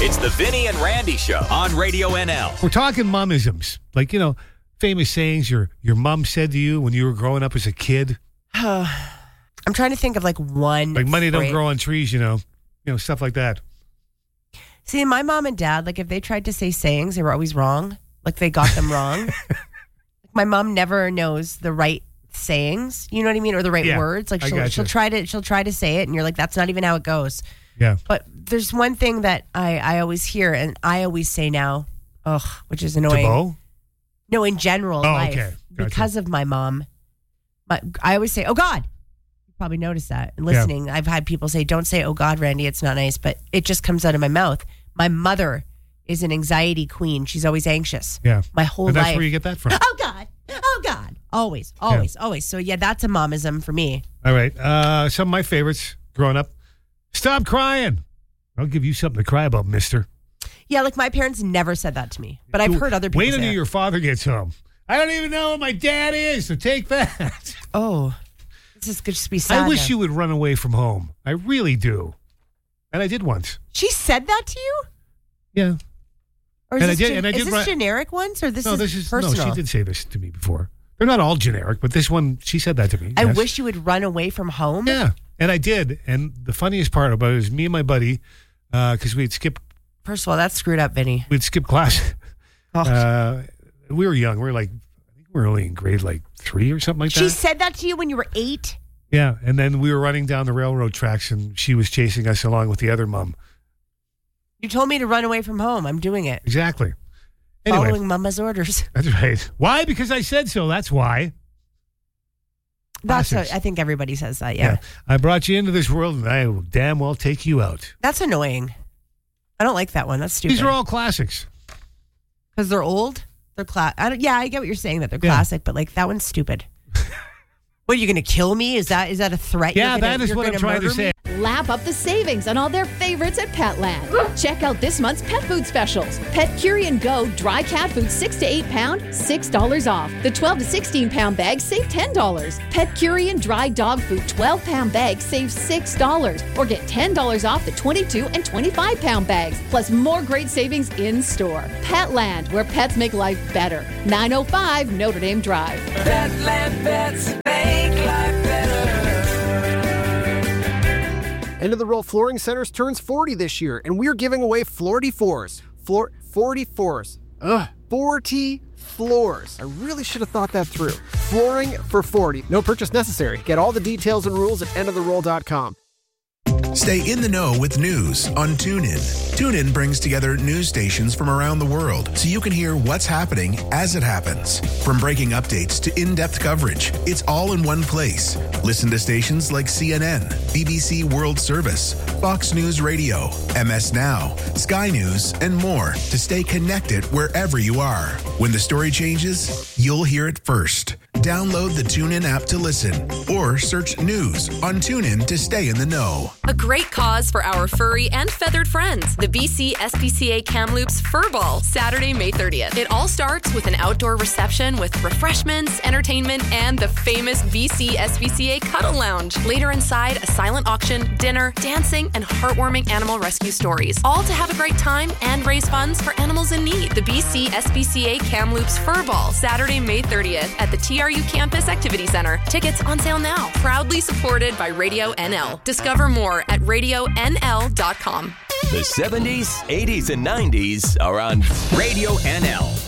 It's the Vinny and Randy Show on Radio NL. We're talking momisms. Like, famous sayings your mom said to you when you were growing up as a kid. I'm trying to think of one. Like money don't grow on trees, stuff like that. See, my mom and dad, if they tried to say sayings, they were always wrong. They got them wrong. My mom never knows the right sayings, you know what I mean, or the right words. She'll try to say it, and you're like, that's not even how it goes. Yeah. But there's one thing that I always hear, and I always say now, which is annoying. Tebow? No, in general life, okay. Gotcha. Because of my mom. But I always say, "Oh God." You probably noticed that. And listening, I've had people say, "Don't say, oh God, Randy, it's not nice," but it just comes out of my mouth. My mother is an anxiety queen. She's always anxious. Yeah. My whole life. That's where you get that from. Oh God. Oh God. Always. So yeah, that's a momism for me. All right. Some of my favorites growing up. Stop crying. I'll give you something to cry about, mister. Yeah, my parents never said that to me, but I've heard other people wait say until it. your father gets home. I don't even know what my dad is, so take that. Oh, this is good to be sad. I wish you would run away from home. I really do. And I did once. She said that to you? Yeah. Or is this generic ones, or this is personal? No, she did say this to me before. They're not all generic, but this one, she said that to me. I wish you would run away from home? Yeah, and I did. And the funniest part about it is me and my buddy, because we'd skip. First of all, that's screwed up, Vinny. We'd skip class. We were young. I think we were only in grade 3 or something like that. She said that to you when you were 8? Yeah, and then we were running down the railroad tracks, and she was chasing us along with the other mom. You told me to run away from home. I'm doing it. Exactly. Anyway, following Mama's orders. That's right. Why? Because I said so. That's why. I think everybody says that, yeah. I brought you into this world, and I will damn well take you out. That's annoying. I don't like that one. That's stupid. These are all classics. Because they're old? They're I get what you're saying, that they're classic, but that one's stupid. What, are you going to kill me? Is that a threat? Yeah, that is what I'm trying to say. Lap up the savings on all their favorites at Petland. Check out this month's pet food specials. Pet Curian Go dry cat food 6 to 8 pound, $6 off. The 12 to 16 pound bag save $10. Pet Curian dry dog food 12 pound bag saves $6. Or get $10 off the 22 and 25 pound bags. Plus more great savings in store. Petland, where pets make life better. 905 Notre Dame Drive. Petland pets make life better. End of the Roll Flooring Centers turns 40 this year, and we're giving away 40 floors. 40 floors. 40 floors. I really should have thought that through. Flooring for 40. No purchase necessary. Get all the details and rules at endoftheroll.com. Stay in the know with news on TuneIn. TuneIn brings together news stations from around the world so you can hear what's happening as it happens. From breaking updates to in-depth coverage, it's all in one place. Listen to stations like CNN, BBC World Service, Fox News Radio, MS Now, Sky News, and more to stay connected wherever you are. When the story changes, you'll hear it first. Download the TuneIn app to listen or search news on TuneIn to stay in the know. A great cause for our furry and feathered friends. The BC SPCA Kamloops Fur Ball, Saturday, May 30th. It all starts with an outdoor reception with refreshments, entertainment, and the famous BC SPCA Cuddle Lounge. Later inside, a silent auction, dinner, dancing, and heartwarming animal rescue stories. All to have a great time and raise funds for animals in need. The BC SPCA Kamloops Fur Ball, Saturday, May 30th at the TRU Campus Activity Center. Tickets on sale now. Proudly supported by Radio NL. Discover more at radionl.com. The 70s, 80s, and 90s are on Radio NL.